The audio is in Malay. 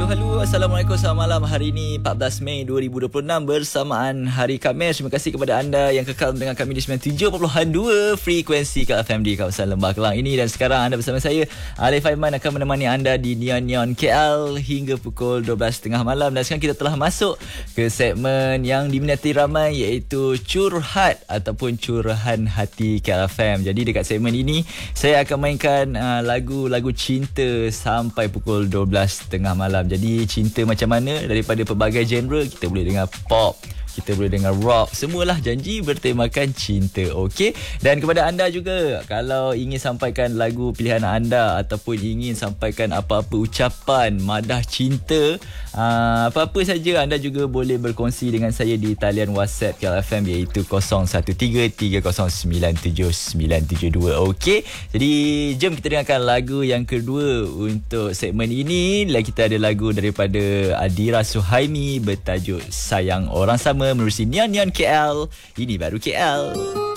Halo, Assalamualaikum, selamat malam. Hari ini 14 Mei 2026 bersamaan Hari Khamis. Terima kasih kepada anda yang kekal dengan kami di 97.2 frekuensi KFM di kawasan Lembah Kelang ini. Dan sekarang anda bersama saya, Alif Aiman, akan menemani anda di Neon KL hingga pukul 12.30 malam. Dan sekarang kita telah masuk ke segmen yang diminati ramai, iaitu Curhat ataupun Curahan Hati KFM. Jadi dekat segmen ini saya akan mainkan lagu-lagu cinta sampai pukul 12.30 malam. Jadi cinta macam mana, daripada pelbagai genre. Kita boleh dengar pop, kita boleh dengar rock, semualah janji bertemakan cinta. Okey. Dan kepada anda juga, kalau ingin sampaikan lagu pilihan anda ataupun ingin sampaikan apa-apa ucapan madah cinta, apa-apa saja, anda juga boleh berkongsi dengan saya di talian WhatsApp KLFM, iaitu 0133097972. Okey. Jadi jom kita dengarkan lagu yang kedua untuk segmen ini. Kita ada lagu daripada Adira Suhaimi bertajuk Sayang Orang Sama menerusi Neon KL. Ini baru KL.